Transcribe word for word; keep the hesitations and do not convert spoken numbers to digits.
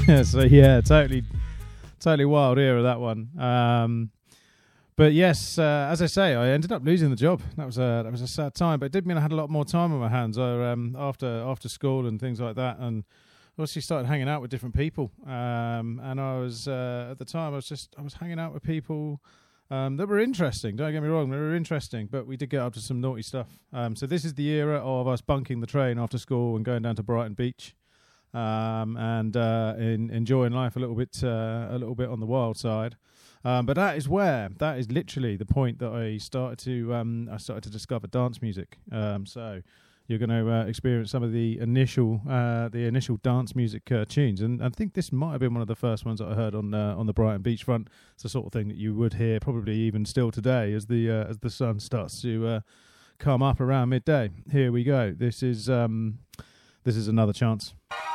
so yeah, totally, totally wild era that one. Um, but yes, uh, as I say, I ended up losing the job. That was a that was a sad time, but it did mean I had a lot more time on my hands. I, um, after after school and things like that, and also started hanging out with different people. Um, and I was uh, at the time I was just I was hanging out with people um, that were interesting. Don't get me wrong, they were interesting, but we did get up to some naughty stuff. Um, so this is the era of us bunking the train after school and going down to Brighton Beach. Um, and uh, in, enjoying life a little bit, uh, a little bit on the wild side. Um, but that is where, that is literally the point that I started to, um, I started to discover dance music. Um, so you're going to uh, experience some of the initial, uh, the initial dance music uh, tunes, and I think this might have been one of the first ones that I heard on uh, on the Brighton beachfront. It's the sort of thing that you would hear probably even still today as the uh, as the sun starts to uh, come up around midday. Here we go. This is um, this is Another Chance.